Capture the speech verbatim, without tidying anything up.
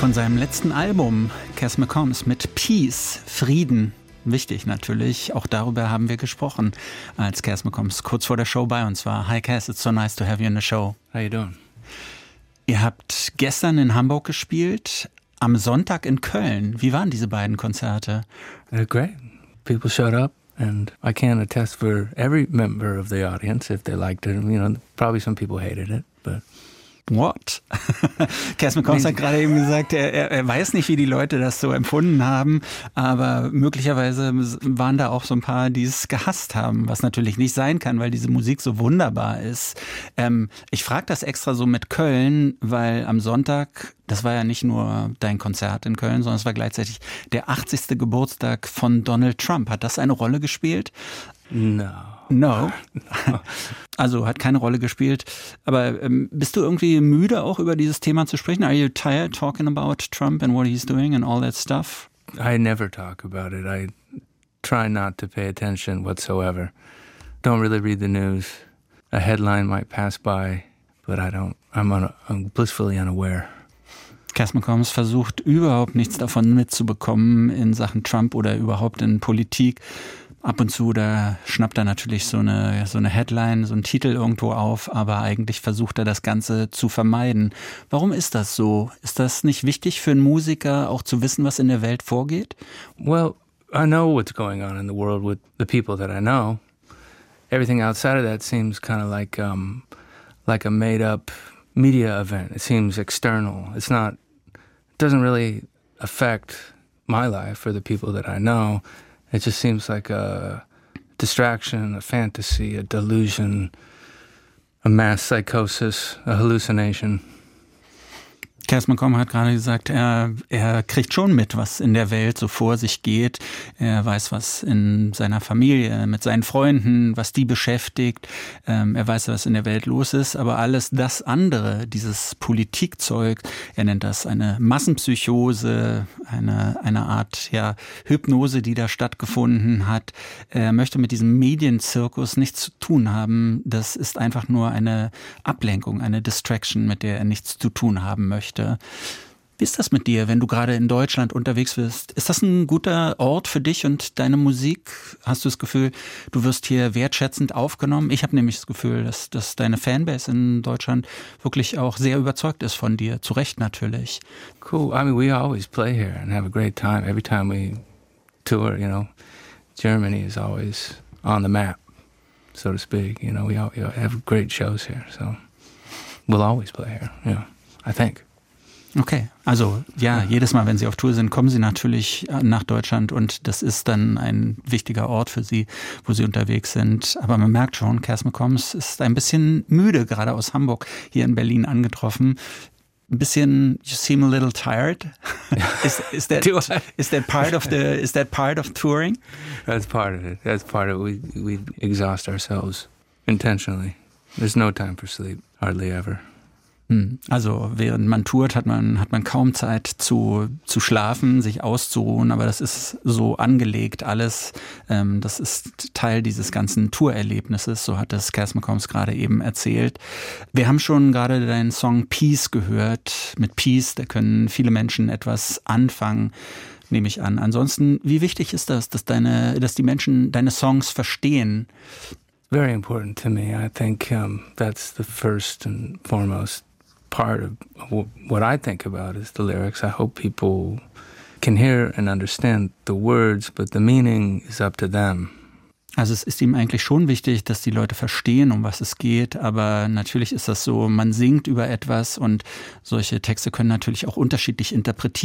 Von seinem letzten Album, Cass McCombs, mit Peace, Frieden. Wichtig natürlich, auch darüber haben wir gesprochen, als Cass McCombs kurz vor der Show bei uns war. Hi Cass, it's so nice to have you in the show. How you doing? Ihr habt gestern in Hamburg gespielt, am Sonntag in Köln. Wie waren diese beiden Konzerte? They're great. People showed up, and I can't attest for every member of the audience if they liked it. You know, probably some people hated it, but... What? Cass McCombs hat gerade eben gesagt, er, er, er weiß nicht, wie die Leute das so empfunden haben, aber möglicherweise waren da auch so ein paar, die es gehasst haben, was natürlich nicht sein kann, weil diese Musik so wunderbar ist. Ähm, ich frage das extra so mit Köln, weil am Sonntag, das war ja nicht nur dein Konzert in Köln, sondern es war gleichzeitig der achtzigste Geburtstag von Donald Trump. Hat das eine Rolle gespielt? No. No. Also hat keine Rolle gespielt. Aber ähm, bist du irgendwie müde, auch über dieses Thema zu sprechen? Are you tired talking about Trump and what he's doing and all that stuff? I never talk about it. I try not to pay attention whatsoever. Don't really read the news. A headline might pass by, but I don't. I'm, un, I'm blissfully unaware. Cass McCombs versucht überhaupt nichts davon mitzubekommen in Sachen Trump oder überhaupt in Politik. Ab und zu, da schnappt er natürlich so eine, so eine Headline, so einen Titel irgendwo auf, aber eigentlich versucht er das Ganze zu vermeiden. Warum ist das so? Ist das nicht wichtig für einen Musiker, auch zu wissen, was in der Welt vorgeht? Well, I know what's going on in the world with the people that I know. Everything outside of that seems kind of like, um, like a made-up media event. It seems external. It's not, it doesn't really affect my life or the people that I know. It just seems like a distraction, a fantasy, a delusion, a mass psychosis, a hallucination. Cass McCombs hat gerade gesagt, er, er kriegt schon mit, was in der Welt so vor sich geht. Er weiß, was in seiner Familie, mit seinen Freunden, was die beschäftigt. Ähm, er weiß, was in der Welt los ist. Aber alles das andere, dieses Politikzeug, er nennt das eine Massenpsychose, eine, eine Art ja, Hypnose, die da stattgefunden hat. Er möchte mit diesem Medienzirkus nichts zu tun haben. Das ist einfach nur eine Ablenkung, eine Distraction, mit der er nichts zu tun haben möchte. Wie ist das mit dir, wenn du gerade in Deutschland unterwegs bist? Ist das ein guter Ort für dich und deine Musik? Hast du das Gefühl, du wirst hier wertschätzend aufgenommen? Ich habe nämlich das Gefühl, dass, dass deine Fanbase in Deutschland wirklich auch sehr überzeugt ist von dir. Zu Recht natürlich. Cool. I mean, we always play here and have a great time. Every time we tour, you know, Germany is always on the map, so to speak. You know, we, all, we have great shows here, so we'll always play here, yeah. I think. Okay, also ja, jedes Mal, wenn Sie auf Tour sind, kommen Sie natürlich nach Deutschland und das ist dann ein wichtiger Ort für Sie, wo Sie unterwegs sind. Aber man merkt schon, Cass McCombs ist ein bisschen müde, gerade aus Hamburg hier in Berlin angetroffen. Ein bisschen, you seem a little tired. Is, is that is that part of the is that part of touring? That's part of it. That's part of it. We we exhaust ourselves intentionally. There's no time for sleep, hardly ever. Also während man tourt, hat man, hat man kaum Zeit zu, zu schlafen, sich auszuruhen, aber das ist so angelegt alles. Ähm, das ist Teil dieses ganzen Tourerlebnisses, so hat das Cass McCombs gerade eben erzählt. Wir haben schon gerade deinen Song Peace gehört. Mit Peace, da können viele Menschen etwas anfangen, nehme ich an. Ansonsten, wie wichtig ist das, dass deine, dass die Menschen deine Songs verstehen? Very important to me. I think um, that's the first and foremost part of what I think about is the lyrics. I hope people can hear and understand the words, but the meaning is up to them. Also es ist ihm eigentlich schon wichtig, dass die Leute verstehen, um was es geht, aber natürlich ist das so, man singt über etwas und solche Texte können natürlich auch unterschiedlich interpretiert